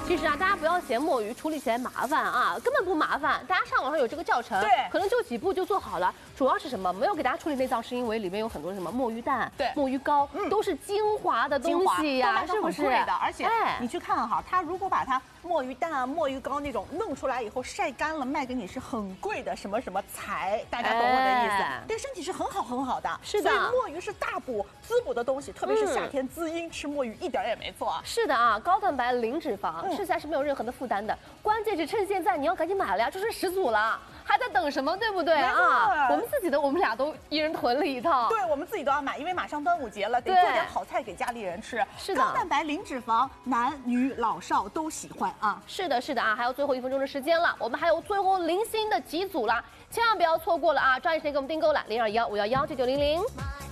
其实啊，大家不要嫌墨鱼处理起来麻烦啊，根本不麻烦。大家上网上有这个教程， 对， 可能就几步就做好了。主要是什么？没有给大家处理内脏，是因为里面有很多什么墨鱼蛋、 对， 墨鱼膏，都是精华的东西呀，是不是？ 的，而且你去看哈，它如果把它墨鱼蛋啊、墨鱼膏那种弄出来以后晒干了，卖给你是很贵的什么什么材，大家懂我的意思？对身体是很好的。 是的， 所以墨鱼是大补滋补的东西，特别是夏天滋阴，吃墨鱼一点也没错。 是的啊，高蛋白零脂肪，吃起来是没有任何的负担的。关键是趁现在你要赶紧买了呀，这是始祖了，还在等什么？对不对啊？我们自己的，我们俩都一人囤了一套。 对，我们自己都要买，因为马上端午节了，得做点好菜给家里人吃。是的，高蛋白零脂肪，男女老少都喜欢啊。 是的，是的啊，还有最后1分钟的时间了，我们还有最后零星的几组了，千万不要错过了啊！抓紧时间给我们订购了，0215119900。